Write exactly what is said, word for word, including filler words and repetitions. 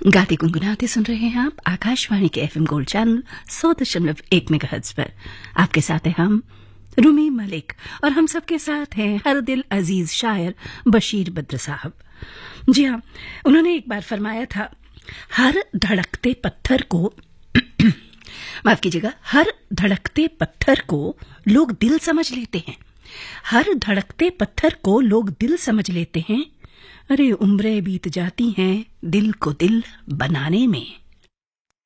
गाते गुनगुनाते सुन रहे हैं आप आकाशवाणी के एफएम गोल्ड चैनल सौ दशमलव एक मेगाहर्ट्ज पर। आपके साथ हैं हम रूमी मलिक और हम सबके साथ हैं हर दिल अजीज शायर बशीर बद्र साहब। जी हाँ, उन्होंने एक बार फरमाया था, हर धड़कते पत्थर को माफ कीजिएगा हर धड़कते पत्थर को लोग दिल समझ लेते हैं। हर धड़कते पत्थर को लोग दिल समझ लेते हैं। अरे उम्रें बीत जाती हैं दिल को दिल बनाने में।